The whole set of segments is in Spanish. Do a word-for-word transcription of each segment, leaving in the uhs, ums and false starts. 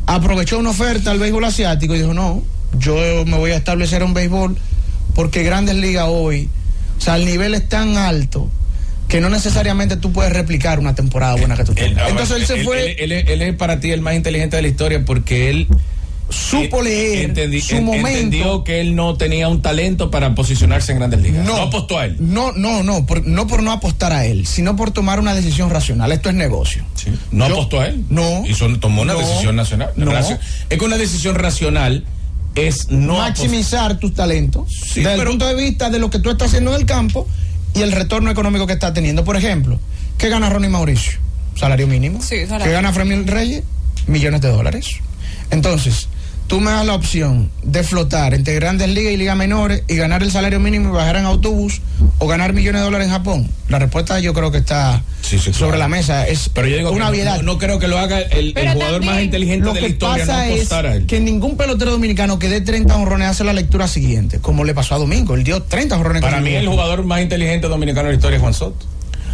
aprovechó una oferta al béisbol asiático y dijo, no, yo me voy a establecer en béisbol porque Grandes Ligas hoy, o sea, el nivel es tan alto que no necesariamente tú puedes replicar una temporada buena que tú tengas. Entonces él se él, fue... Él, él, él es para ti el más inteligente de la historia porque él supo leer entendi, su en, momento. Entendió que él no tenía un talento para posicionarse en Grandes Ligas. No, no apostó a él. No, no, no, por, no por no apostar a él, sino por tomar una decisión racional. Esto es negocio. Sí. ¿No Yo, apostó a él? No. Hizo, tomó una no, decisión nacional. No. Racio, es que una decisión racional es no maximizar apost- tus talentos sí, desde pero, el punto de vista de lo que tú estás haciendo en el campo y el retorno económico que está teniendo. Por ejemplo, ¿qué gana Ronnie Mauricio? Salario mínimo. Sí, salario. ¿Qué gana Fremil Reyes? Millones de dólares. Entonces, tú me das la opción de flotar entre Grandes Ligas y Ligas Menores y ganar el salario mínimo y bajar en autobús o ganar millones de dólares en Japón. La respuesta yo creo que está sí, sí, sobre claro. la mesa. Es pero yo digo una obviedad. No, no creo que lo haga el, el jugador más inteligente de la historia. Lo que pasa no es a él. Que ningún pelotero dominicano que dé treinta jonrones hace la lectura siguiente, como le pasó a Domingo. Él dio treinta jonrones. Para mí el jugador más inteligente dominicano de la historia es Juan Soto.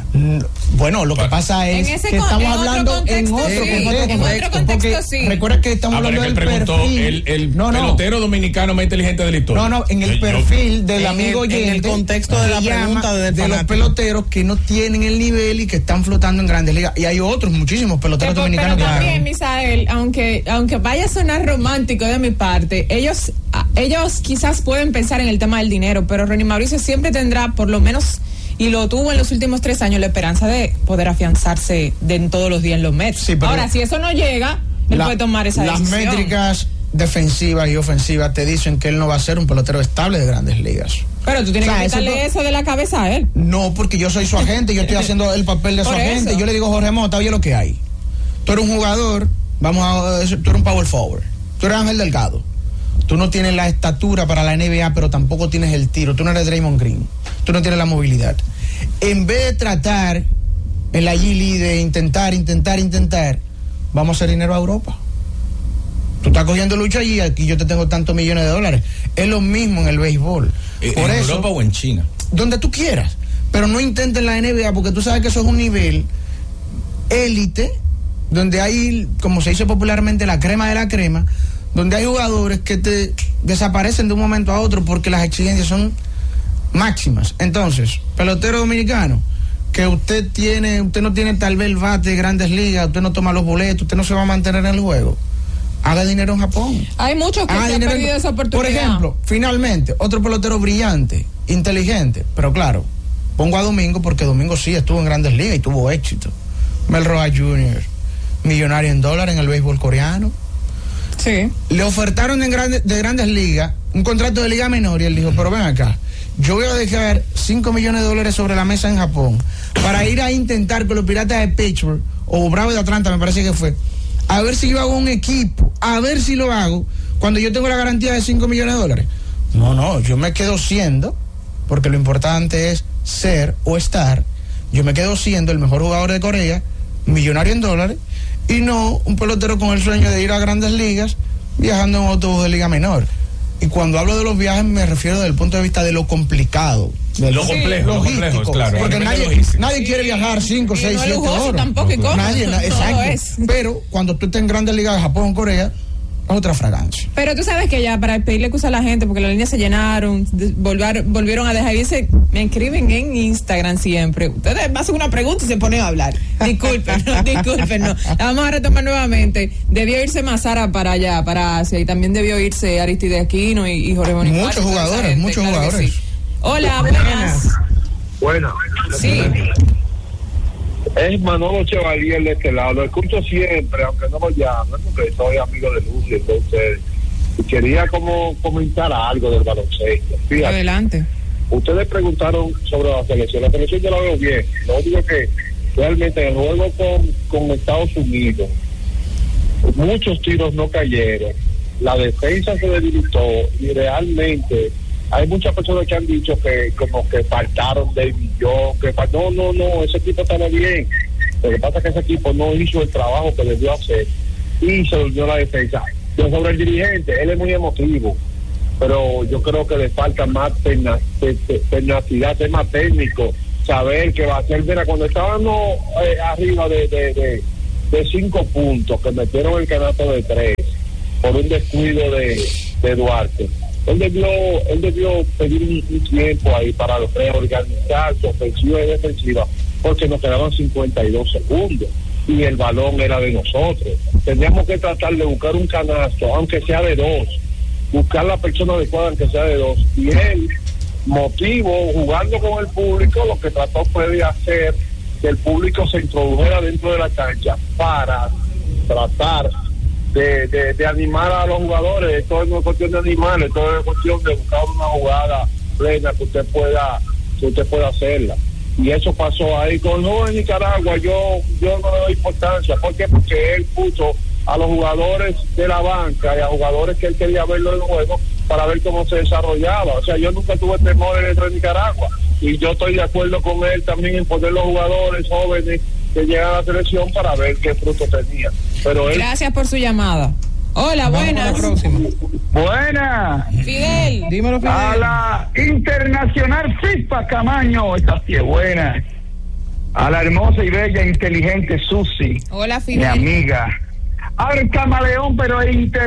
Bueno, lo que pasa es que con, estamos en hablando otro en otro sí, contexto. En otro contexto, sí. Recuerda que estamos ah, hablando del preguntó perfil. El, el no, no. pelotero dominicano más inteligente de la historia. No, no, en el perfil del en amigo el, oyente. En el contexto de la pregunta de, del de los peloteros que no tienen el nivel y que están flotando en Grandes Ligas. Y hay otros, muchísimos peloteros pero, dominicanos. Pero también, Misael, aunque, aunque vaya a sonar romántico de mi parte, ellos, ellos quizás pueden pensar en el tema del dinero, pero Ronnie Mauricio siempre tendrá por lo menos... Y lo tuvo en los últimos tres años la esperanza de poder afianzarse de en todos los días en los Mets. Sí, ahora, si eso no llega, él la, puede tomar esa las decisión. Las métricas defensivas y ofensivas te dicen que él no va a ser un pelotero estable de Grandes Ligas. Pero tú tienes o sea, que quitarle eso, eso de la cabeza a él. No, porque yo soy su agente, yo estoy haciendo el papel de su Por agente. eso. Yo le digo, Jorge Mota, oye lo que hay. Tú eres un jugador, vamos a tú eres un power forward. Tú eres Ángel Delgado. Tú no tienes la estatura para la N B A, pero tampoco tienes el tiro. Tú no eres Draymond Green. Tú no tienes la movilidad. En vez de tratar en la G-League de intentar, intentar, intentar, vamos a hacer dinero a Europa. Tú estás cogiendo lucha allí, aquí yo te tengo tantos millones de dólares. Es lo mismo en el béisbol. Por ¿En eso, Europa o en China? Donde tú quieras. Pero no intentes la N B A porque tú sabes que eso es un nivel élite, donde hay, como se dice popularmente, la crema de la crema, donde hay jugadores que te desaparecen de un momento a otro porque las exigencias son máximas. Entonces, pelotero dominicano, que usted tiene, usted no tiene tal vez el bate de Grandes Ligas, usted no toma los boletos, usted no se va a mantener en el juego, haga dinero en Japón. Hay muchos que se han perdido esa oportunidad. Por ejemplo, finalmente, otro pelotero brillante, inteligente, pero claro, pongo a Domingo porque Domingo sí estuvo en Grandes Ligas y tuvo éxito. Mel Rojas junior, millonario en dólares en el béisbol coreano. Sí. Le ofertaron en grande, de Grandes Ligas un contrato de liga menor y él dijo, pero ven acá, yo voy a dejar cinco millones de dólares sobre la mesa en Japón para ir a intentar con los Piratas de Pittsburgh o Bravos de Atlanta, me parece que fue, a ver si yo hago un equipo, a ver si lo hago cuando yo tengo la garantía de cinco millones de dólares. No, no, yo me quedo siendo, porque lo importante es ser o estar, yo me quedo siendo el mejor jugador de Corea, millonario en dólares, y no un pelotero con el sueño de ir a Grandes Ligas viajando en un autobús de liga menor. Y cuando hablo de los viajes me refiero desde el punto de vista de lo complicado, de lo, lo complejo, lo complejo, claro. Porque nadie, nadie quiere viajar cinco, seis, siete horas. Tampoco no, nadie, na, exacto. Es. Pero cuando tú estés en Grandes Ligas de Japón, Corea, es otra fragancia. Pero tú sabes que ya para pedirle excusa a la gente, porque las líneas se llenaron, volvieron, volvieron a dejar irse, me escriben en Instagram siempre. Ustedes hacen una pregunta y se ponen a hablar. Disculpen, no, disculpen, no. La vamos a retomar nuevamente. Debió irse Mazara para allá, para Asia, y también debió irse Aristides Aquino y, y Jorge Bonifacio. Muchos jugadores, gente, muchos claro jugadores. Sí. Hola, buenas. Buenas. Sí. Es Manolo Chevalier de este lado, lo escucho siempre, aunque no lo llame, porque soy amigo de Lucio, entonces quería como comentar algo del baloncesto. Fíjate, adelante. Ustedes preguntaron sobre la selección, la selección yo la veo bien, lo único que realmente en el juego con, con Estados Unidos, muchos tiros no cayeron, la defensa se debilitó y realmente hay muchas personas que han dicho que como que faltaron del millón, que no, no, no, ese equipo estaba bien. Lo que pasa es que ese equipo no hizo el trabajo que debió hacer y se volvió la defensa. Yo sobre el dirigente, él es muy emotivo, pero yo creo que le falta más tenacidad, tema técnico, saber que va a ser, mira, cuando estábamos eh, arriba de, de, de, de cinco puntos que metieron el canasto de tres por un descuido de, de Duarte. Él debió, él debió pedir un, un tiempo ahí para reorganizar su ofensiva y defensiva, porque nos quedaban cincuenta y dos segundos y el balón era de nosotros. Tendríamos que tratar de buscar un canasto, aunque sea de dos, buscar la persona adecuada aunque sea de dos. Y él, motivo, jugando con el público, lo que trató fue de hacer que el público se introdujera dentro de la cancha para tratar de, de, de animar a los jugadores. Esto no es cuestión de animar, esto es cuestión de buscar una jugada plena que usted pueda, que usted pueda hacerla. Y eso pasó ahí con el joven de Nicaragua. Yo, yo no le doy importancia. ¿Por qué? Porque él puso a los jugadores de la banca y a jugadores que él quería verlo en el juego para ver cómo se desarrollaba. O sea, yo nunca tuve temor dentro de Nicaragua. Y yo estoy de acuerdo con él también en poner los jugadores jóvenes que llegan a la selección para ver qué fruto tenía. Pero él... Gracias por su llamada. Hola, buenas. Buenas. Fidel. Dímelo, Fidel. A la Internacional FIFA Camaño, esta sí es buena. A la hermosa y bella, inteligente Susi. Hola, Fidel. Mi amiga. Al camaleón, pero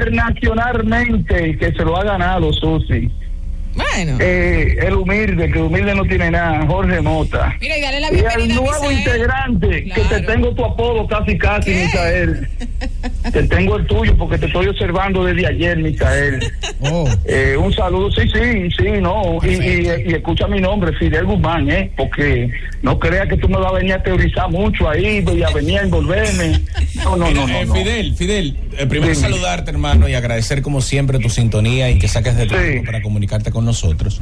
internacionalmente, que se lo ha ganado Susi. Bueno. Eh, el humilde, que humilde no tiene nada, Jorge Mota. Mira, y dale la Y bienvenida al nuevo a Misael. integrante, Claro. que te tengo tu apodo casi casi, ¿Qué? Misael. Te tengo el tuyo porque te estoy observando desde ayer, Misael. Oh. Eh, un saludo, sí, sí, sí, no. Y, y, y escucha mi nombre, Fidel Guzmán, ¿eh? Porque no creas que tú me vas a venir a teorizar mucho ahí y a venir a envolverme. No, no, no, no. Eh, no. Fidel, Fidel, eh, primero Dime. saludarte, hermano, y agradecer como siempre tu sintonía y que saques de tiempo Sí. para comunicarte con nosotros.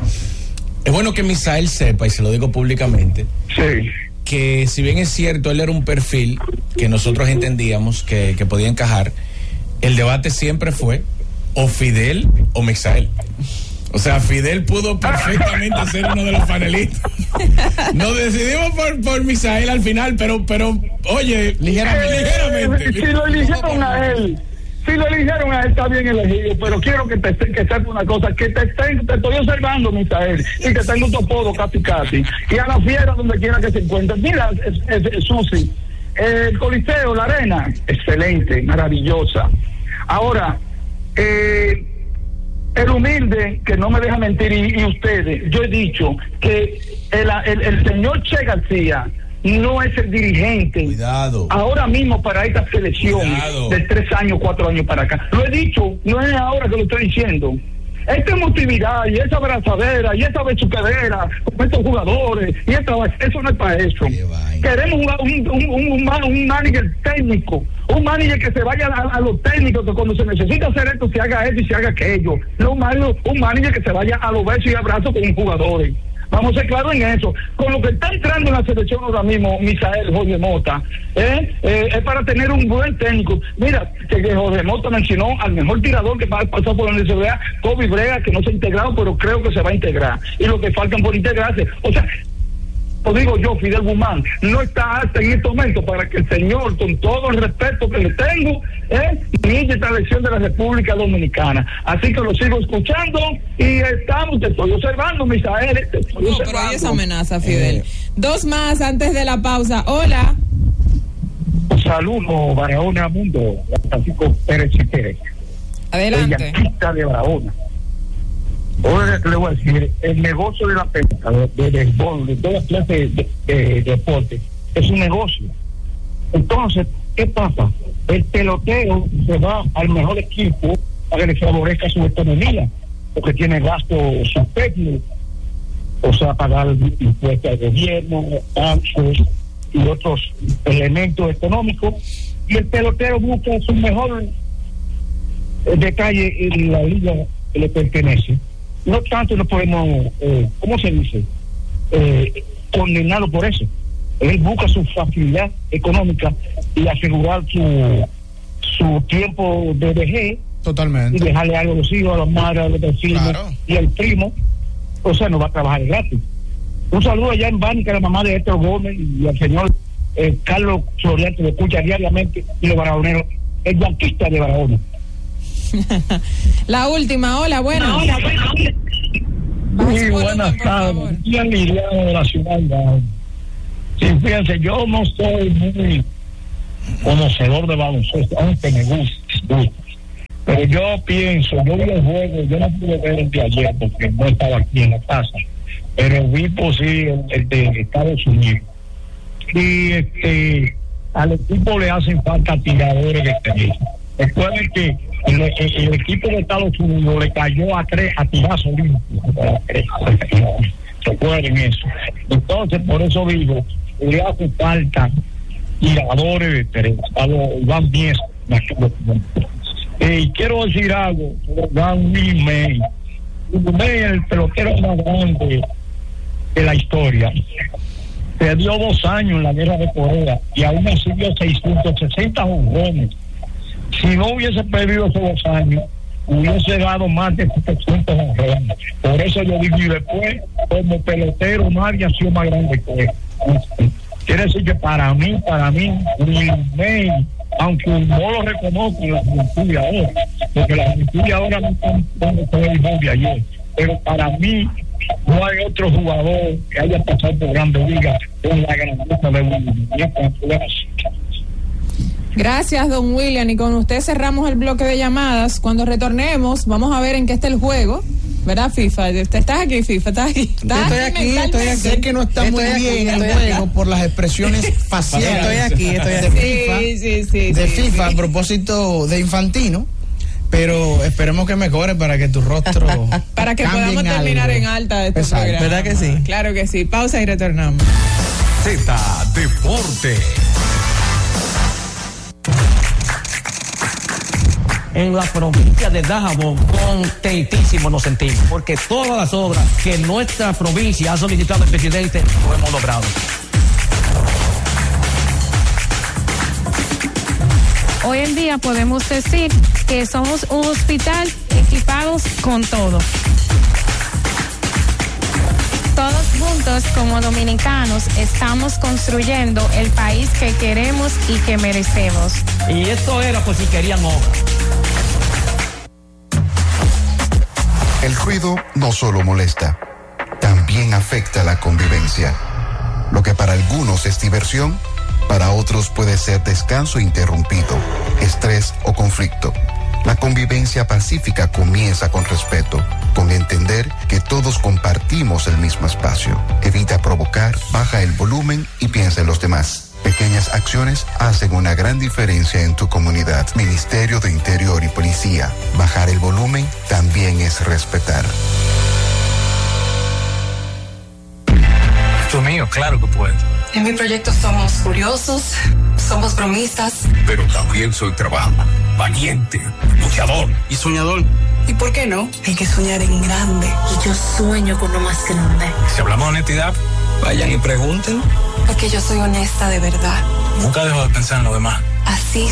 Es bueno que Misael sepa, y se lo digo públicamente, Sí. que si bien es cierto, él era un perfil que nosotros entendíamos que, que podía encajar, el debate siempre fue o Fidel o Misael. O sea, Fidel pudo perfectamente ser uno de los panelistas. Nos decidimos por, por Misael al final, pero, pero oye, ligeramente. ligeramente. Eh, si lo eligieron a él, si lo eligieron a él, está bien elegido, pero quiero que te que sepa una cosa, que te, te, te estoy observando, Misael, y que tengo tu apodo casi casi, y a la fiera donde quiera que se encuentre. Mira, es, es, es, Susi, el Coliseo, la arena, excelente, maravillosa. Ahora, eh, el humilde, que no me deja mentir, y, y ustedes, yo he dicho que el, el, el señor Che García no es el dirigente Cuidado. ahora mismo para esta selección Cuidado. de tres años, cuatro años para acá. Lo he dicho, no es ahora que lo estoy diciendo. Esta emotividad y esa abrazadera y esa besuquedera con estos jugadores y esta, eso no es para eso. Queremos un, un, un, un, un, un manager técnico, un manager que se vaya a, a los técnicos, que cuando se necesita hacer esto se haga esto y se haga aquello. No un manager, un manager que se vaya a los besos y abrazos con jugadores. Vamos a ser claros en eso. Con lo que está entrando en la selección ahora mismo, Misael, Jorge Mota, ¿eh? Eh, es para tener un buen técnico. Mira, que, que Jorge Mota mencionó al mejor tirador que pasó por la universidad, Kobe Brega, que no se ha integrado, pero creo que se va a integrar. Y lo que faltan por integrarse. O sea, lo digo yo, Fidel Guzmán, no está hasta en este momento para que el señor, con todo el respeto que le tengo, ¿eh? inicie esta elección de la República Dominicana. Así que lo sigo escuchando y estamos, te estoy observando, Misael. Te estoy No, observando. pero hay esa amenaza, Fidel. Eh. Dos más antes de la pausa. Hola. Saludos, Barahona Mundo, Francisco Pérez y Pérez. Adelante. Yanquista de Barahona. Ahora le voy a decir, el negocio de la pesca, de, de, de, de todas clases de, de, de deporte, es un negocio. Entonces, ¿qué pasa? El pelotero se va al mejor equipo para que le favorezca su economía, porque tiene gastos superfluos, o sea, pagar impuestos al gobierno, taxes y otros elementos económicos, y el pelotero busca su mejor eh, detalle en la liga que le pertenece. No tanto no podemos, eh, ¿cómo se dice? Eh, condenarlo por eso. Él busca su facilidad económica y asegurar su su tiempo de vejez y Totalmente. dejarle algo a los hijos, a los madres, a los vecinos Claro. y al primo. O sea, no va a trabajar gratis. Un saludo allá en Bánica, a la mamá de Héctor Gómez y al señor eh, Carlos Florian, que lo escucha diariamente, y los barajoneros, el yanquista de Barahona. La última. Hola, buenas. Hola, Baja Muy su volumen, buenas por favor. tardes. Bien Liliano de la ciudad. Sí, fíjense, yo no soy muy conocedor de baloncesto, aunque me gusta, me gusta. Pero yo pienso, yo vi el juego, yo no pude ver el de ayer porque no estaba aquí en la casa, pero vi por sí el, el de Estados Unidos. Y este, al equipo le hacen falta tiradores de experiencia. Recuerden que el, el, el equipo de Estados Unidos le cayó a tres a tirazo limpio. Recuerden eso. Entonces, por eso digo, le hace falta tiradores de experiencia. A los Iván Mies. Y quiero decir algo sobre Dan Willie May. Willie May es el pelotero más grande de la historia. Perdió dos años en la guerra de Corea y aún así dio seiscientos sesenta jonrones. Si no hubiese perdido esos dos años, hubiese dado más de setecientos jonrones. Por eso yo digo, y después, como pelotero, nadie ha sido más grande que él. Quiere decir que para mí, para mí, Willie May, aunque no lo reconozco en la juventud de ahora, porque la juventud de ahora no está como fue el juego de ayer, pero para mí no hay otro jugador que haya pasado por Grandes Ligas con la grandeza de William. Gracias, don William, y con usted cerramos el bloque de llamadas. Cuando retornemos, vamos a ver en qué está el juego, ¿verdad, FIFA? ¿Estás aquí, FIFA? ¿Estás aquí? ¿Estás estoy aquí, estoy aquí. Sé que no está estoy muy aquí, bien el juego por las expresiones faciales. Estoy aquí, estoy aquí. De FIFA, sí, sí, sí, de sí, FIFA sí. A propósito de Infantino, pero esperemos que mejore para que tu rostro para que podamos terminar algo. En alta este Exacto. programa. ¿Verdad que sí? Claro que sí. Pausa y retornamos. Z Deporte. En la provincia de Dajabón, contentísimo nos sentimos, porque todas las obras que nuestra provincia ha solicitado al presidente lo hemos logrado. Hoy en día podemos decir que somos un hospital equipados con todo. Todos juntos como dominicanos estamos construyendo el país que queremos y que merecemos. Y esto era por si querían obra. El ruido no solo molesta, también afecta la convivencia. Lo que para algunos es diversión, para otros puede ser descanso interrumpido, estrés o conflicto. La convivencia pacífica comienza con respeto, con entender que todos compartimos el mismo espacio. Evita provocar, baja el volumen y piensa en los demás. Pequeñas acciones hacen una gran diferencia en tu comunidad. Ministerio de Interior y Policía. Bajar el volumen también es respetar. Esto mío, claro que puedo. En mi proyecto somos curiosos, somos bromistas. Pero también soy trabajador, valiente, luchador y soñador. ¿Y por qué no? Hay que soñar en grande. Y yo sueño con lo más grande. Si hablamos de honestidad, vayan y pregunten. Porque yo soy honesta de verdad. Nunca dejo de pensar en lo demás. Así